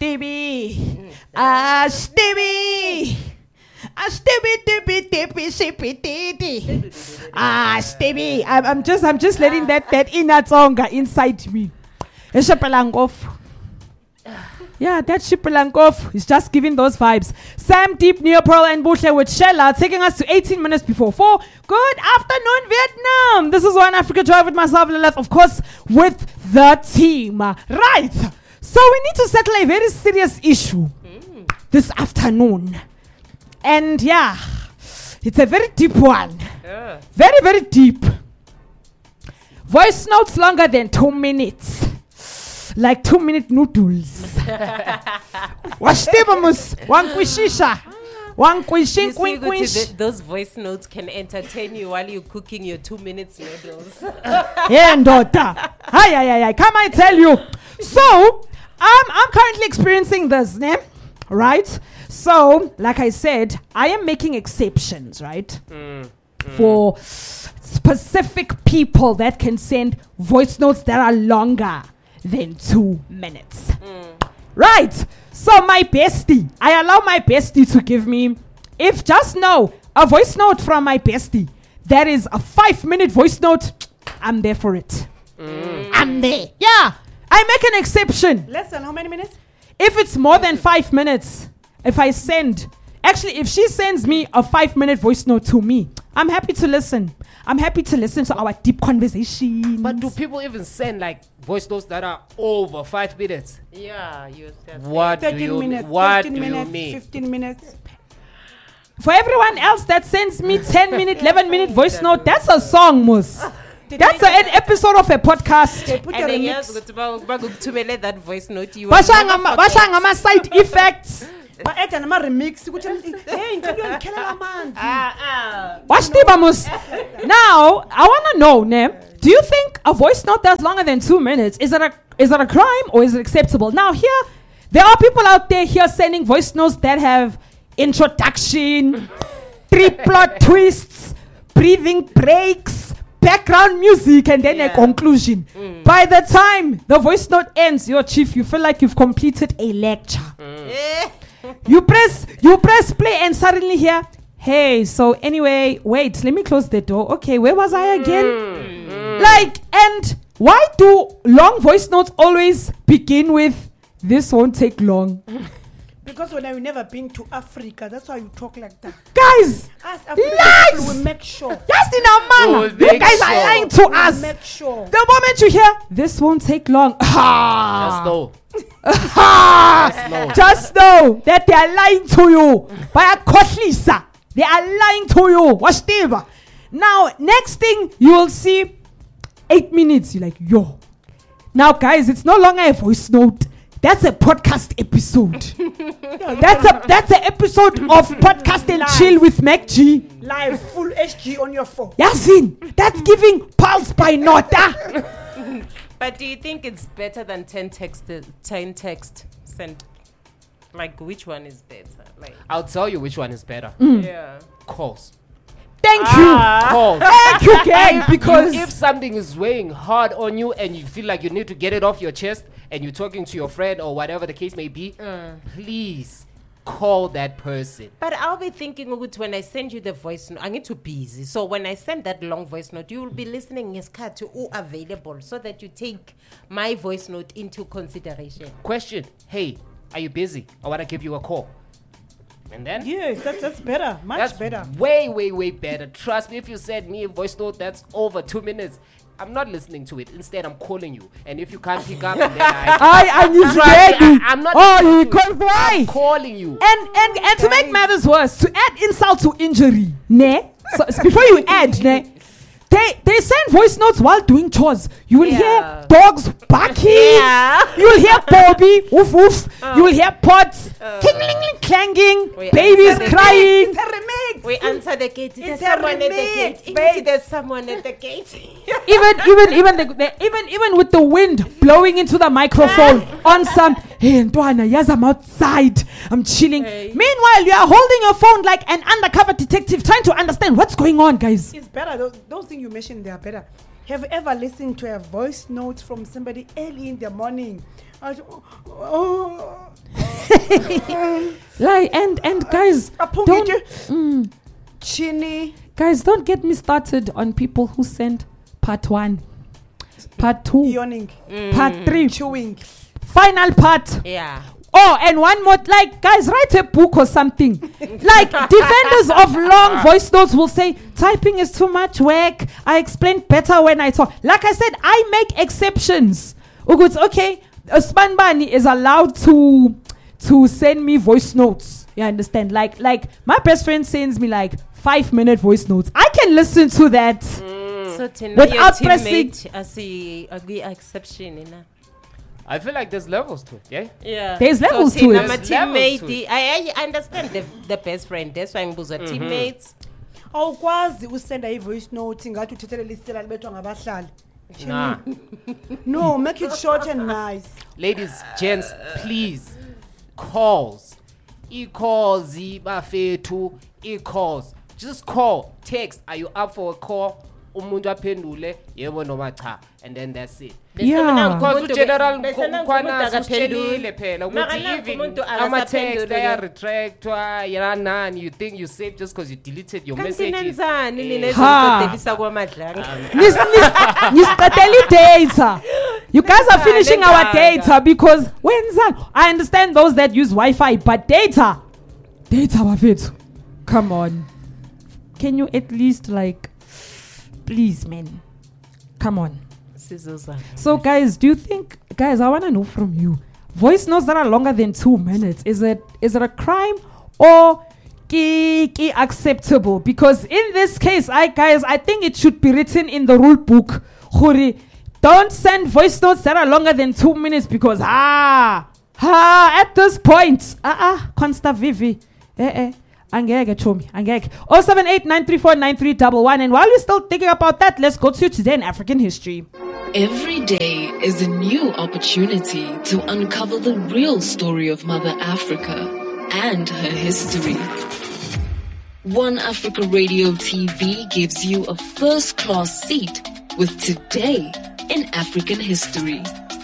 Stevie. Stevie. Stevie. I'm just letting that inner tonga inside me. Yeah, that Shipelankov is just giving those vibes. Sam Deep, Neo Pearl, and Bushle with Shella taking us to 18 minutes before 4. Good afternoon, Vietnam. This is One Africa Drive with myself, Lilith, of course, with the team. Right. So we need to settle a very serious issue this afternoon. And yeah, it's a very deep one. Yeah. Very, very deep. Voice notes longer than 2 minutes. Like 2-minute noodles. Washtibamus, wankwishisha. Those voice notes can entertain you while you're cooking your 2 minutes noodles. Yeah, daughter. Hi. Come I tell you. So, I'm currently experiencing this, right? So, like I said, I am making exceptions, right? For specific people that can send voice notes that are longer than 2 minutes. Right. So my bestie, I allow my bestie to give me, if just know, a voice note from my bestie that is a 5-minute voice note, I'm there for it. I'm there. Yeah. I make an exception. Less than how many minutes? If it's more than 5 minutes, if she sends me a 5-minute voice note to me, I'm happy to listen. I'm happy to listen to our deep conversation. But do people even send like voice notes that are over 5 minutes? Yeah, you said what 13 do you minutes, what 15 do minutes, you mean? 15 minutes. For everyone else that sends me 10-minute, 11-minute voice note, that's a song, Mus. That's an episode of a podcast. They put a remix. That voice note. Bashangama side effects. But I can remix. Watch Tibamus. Now, I want to know, do you think a voice note that's longer than 2 minutes, is it a crime or is it acceptable? Now, here, there are people out there here sending voice notes that have introduction, 3 plot twists, breathing breaks, background music, and then a conclusion. By the time the voice note ends, your chief, you feel like you've completed a lecture. You press play and suddenly hear, hey, so anyway, wait, let me close the door. Okay, where was I again? Like, and why do long voice notes always begin with, this won't take long? Because when I've never been to Africa, that's why you talk like that. Guys, us African people will make sure. Just in our man, you guys are lying to us. Make sure. The moment you hear, this won't take long. Just know. Just know that they are lying to you. By a Kotlisa. They are lying to you. Whatever. Now, next thing you will see 8 minutes. You're like, yo. Now, guys, it's no longer a voice note. That's a podcast episode. That's an episode of Podcast and Chill with Mac G. Live, full HD on your phone. Yasin, that's giving Pulse by Nota. But do you think it's better than 10 text sent? Like, which one is better? Like, I'll tell you which one is better. Yeah. Calls. Thank you. Calls. Thank you, gang. Because if something is weighing hard on you and you feel like you need to get it off your chest and you're talking to your friend or whatever the case may be, please call that person. But I'll be thinking, when I send you the voice note, I get too busy. So when I send that long voice note, you will be listening as to who available so that you take my voice note into consideration. Question, hey, are you busy? I want to give you a call. And then? Yes, that's better. Much better. Way better. Trust me, if you send me a voice note that's over 2 minutes, I'm not listening to it. Instead, I'm calling you. And if you can't pick up, then I'm not. Oh, you call why? I'm calling you. And to make matters worse, to add insult to injury, so before you add, they send voice notes while doing chores. You will hear dogs barking. You will hear Bobby, woof woof. You will hear pots clanging, babies crying. It's a remix. We answer the gate. It's There's someone a at the remix, gate. babe. There's someone at the gate. even with the wind blowing into the microphone on some, hey Ntwana, yes, I'm outside, I'm chilling. Hey. Meanwhile, you are holding your phone like an undercover detective trying to understand what's going on, guys. It's better. Those things you mentioned, they are better. Have you ever listened to a voice note from somebody early in the morning? Like and guys, don't Chini. guys don't get me started on people who send part 1, part 2, Yawning. part 3, Chewing. final part. Yeah. Oh, and one more, like, guys, write a book or something. Like, defenders of long voice notes will say, typing is too much work. I explain better when I talk. Like I said, I make exceptions. Okay, Usman Bani is allowed to send me voice notes. You understand? Like my best friend sends me like 5-minute voice notes. I can listen to that. So Without pressing- I see a exception in that. I feel like there's levels to it, yeah? Yeah. There's levels to Thina it. ma There's levels teammate, to it. I understand the best friend. That's why I'm teammates. Awukwazi usenda i-voice note ngathi uthethelele isela libethwa ngabahlali. Nah. No, make it short and nice. Ladies, gents, please. Calls. E-calls, bafethu, e-calls. Just call, text. Are you up for a call? Umuntu aphendule, yebo noma cha. And then that's it. Yeah. Because general Besana khona umuntu sisitshelile akaphenduli. phela Mara ukuthi nangu even umuntu ama-text akasaphenduli. aya-retractwa nani, you think you saved just because you deleted your Kanti messages. nenzani nina Ha. ezokudelisa kwamadlanga? Nisqedela data. You guys are finishing our Lenga. data because wenzani? I understand those that use Wi-Fi, but data bafethu. Come on. Can you at least like, please, man? Come on. Sizozama. So, guys, do you think, guys, I want to know from you, voice notes that are longer than 2 minutes, is it a crime or acceptable? Because in this case, I think it should be written in the rule book. Khuri, don't send voice notes that are longer than 2 minutes because at this point, Consta Vivi, Angeke chomi, angeke. 078-934-9311. And while we're still thinking about that, let's go to today in African history. Every day is a new opportunity to uncover the real story of Mother Africa and her history. One Africa Radio TV gives you a first-class seat with Today in African History.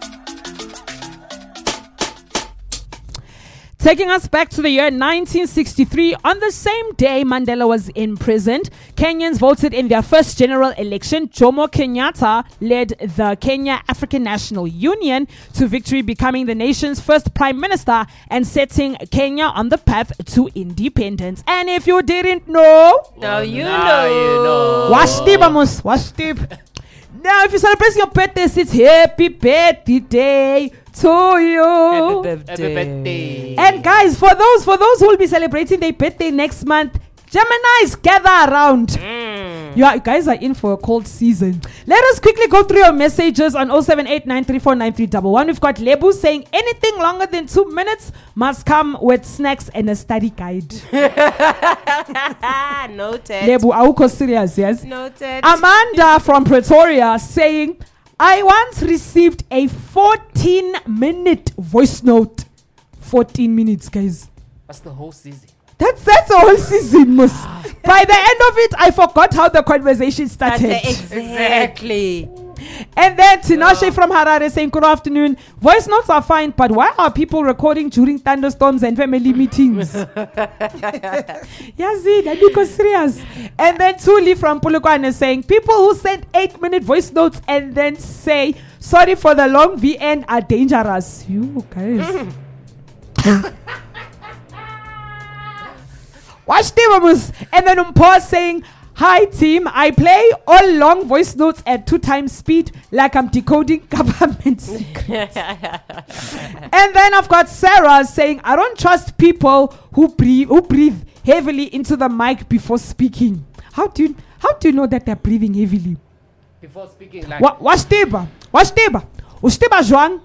Taking us back to the year 1963, on the same day Mandela was imprisoned, Kenyans voted in their first general election. Jomo Kenyatta led the Kenya African National Union to victory, becoming the nation's first prime minister and setting Kenya on the path to independence. And if you didn't know, Now you Now you know. know. Wash tip. Now, if you celebrate your birthday, it's happy birthday to you. Happy birthday. And guys, for those who will be celebrating their birthday next month, Geminis, gather around. You guys are in for a cold season. Let us quickly go through your messages on 078-934-9311. We've got Lebu saying anything longer than 2 minutes must come with snacks and a study guide. Noted. Lebu, auko serious, yes? Noted. Amanda from Pretoria saying, I once received a 14-minute voice note. 14 minutes, guys. That's the whole season. That's the whole season, Mus. By the end of it, I forgot how the conversation started. Exactly. And then Tinashe from Harare saying, good afternoon. Voice notes are fine, but why are people recording during thunderstorms and family meetings? Yazid, I think it's serious. And then Tuli from Polokwane saying, people who send 8-minute voice notes and then say, sorry for the long VN are dangerous. You guys. Watch them, and then Umpo saying, hi team, I play all long voice notes at 2 times speed like I'm decoding government secrets. And then I've got Sarah saying, I don't trust people who breathe heavily into the mic before speaking. How do you know that they're breathing heavily? Before speaking, like Watch Teba. Usteba Juan.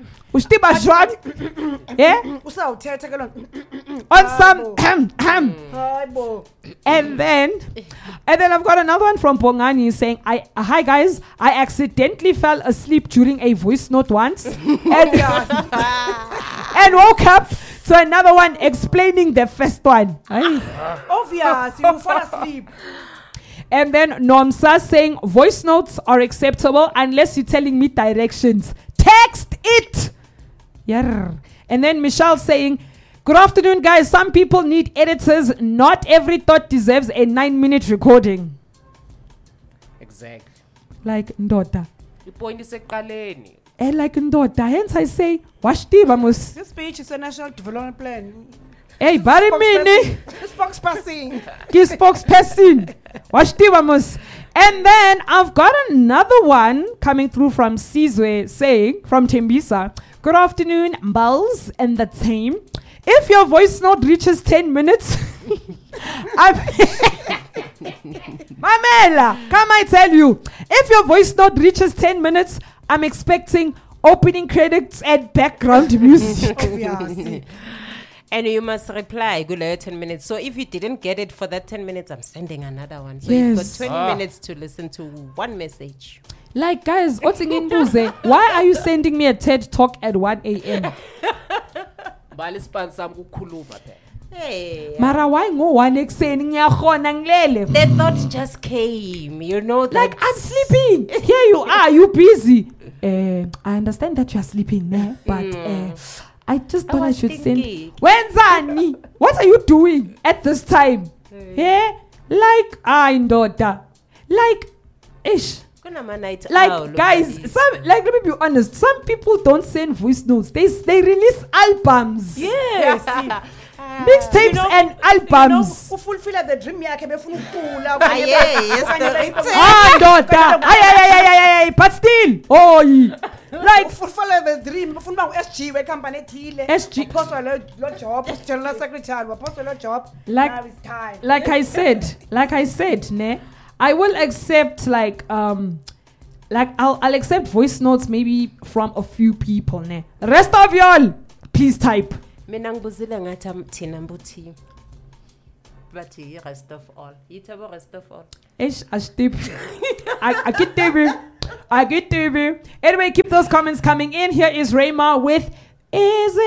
Yeah? Usawuthetha ke lo. On some Hayibo. And then I've got another one from Bongani saying, hi guys, I accidentally fell asleep during a voice note once and woke up to another one explaining the first one. Aye. Obvious, you fall asleep. And then Nomsa saying, voice notes are acceptable unless you're telling me directions. Text it. Yeah. And then Michelle saying, Good afternoon, guys. Some people need editors. Not every thought deserves a 9-minute recording. Exactly. Like Ndota. Ipoint iseqaleni. Like Ndota. Hence I say, Washtiba must. This speech is a national development plan. Hey, Barry Mini. Spokesperson. Give spokesperson. Washtiba must. And then I've got another one coming through from Sizwe saying, from Tembisa, good afternoon, Mbals and the team. If your voice note reaches 10 minutes, Mamela, come I tell you, if your voice note reaches 10 minutes, I'm expecting opening credits and background music. Obviously. And you must reply, go 10 minutes. So if you didn't get it for that 10 minutes, I'm sending another one. So you've got 20 minutes to listen to one message. Like, guys, why are you sending me a TED talk at 1 a.m.? Bali sponsor ukukhuluma phela. Hey. Mara, why go 1 ekuseni ngiyakhona ngilele? The thought just came, you know that. Like, I'm sleeping. Here you are, you busy. I understand that you're sleeping, but I just thought I should send. Wenzani? What are you doing at this time? Yeah? Like, Ndota. Like, ish. Like, guys, let me be honest. Some people don't send voice notes. They release albums. Yes. Mixtapes and albums. Fulfill the dream yakhe befuna ukucula. Ndota. Ay, but still. Like, fulfill the dream befuna u-SG wecompany ethile. SG. Uphoswa lo job, general secretary, uphoswa lo job. Like, now it's time. like I said, ne, I will accept I'll accept voice notes maybe from a few people, ne. Rest of y'all, please type. Mina ngibuzile ngathi thina mbuthi. But rest of all. Yithabo rest of all. Ish, I get TV. Anyway, keep those comments coming in. Here is Rayma with Is It